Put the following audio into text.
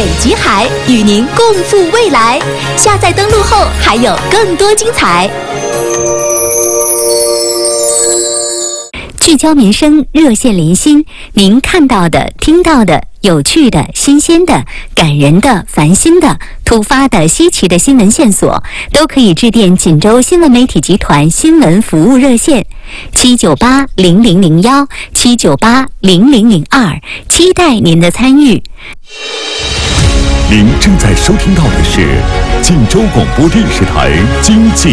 北极海，与您共赴未来。下载登录后，还有更多精彩。聚焦民生，热线连心，您看到的、听到的、有趣的、新鲜的、感人的、烦心的、突发的、稀奇的新闻线索，都可以致电锦州新闻媒体集团新闻服务热线7980001 7980002，期待您的参与。 您正在收听到的是锦州广播电视台经济